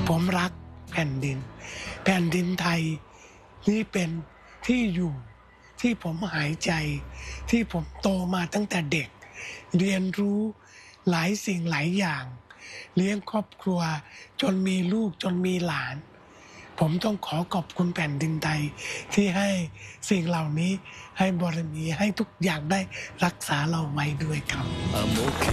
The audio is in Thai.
ผมรักแผ่นดินไทยนี่เป็นที่อยู่ที่ผมหายใจที่ผมโตมาตั้งแต่เด็กเรียนรู้หลายสิ่งหลายอย่างเลี้ยงครอบครัวจนมีลูกจนมีหลานผมต้องขอขอบคุณแผ่นดินไทยที่ให้สิ่งเหล่านี้ให้บารมีให้ทุกอย่างได้รักษาเราไว้ด้วยครับ